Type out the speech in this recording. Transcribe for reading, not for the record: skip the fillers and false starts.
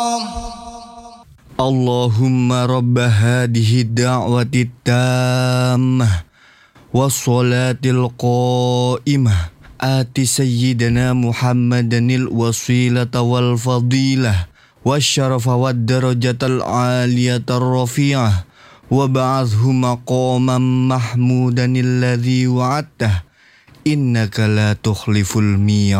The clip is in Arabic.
اللهم رب هذه الدعوة التامة والصلاة القائمة آت سيدنا محمدا الوسيلة والفضيلة والشرف والدرجة العالية الرفيعة وابعثه مقاما محمودا الذي وعدته إنك لا تخلف الميعاد.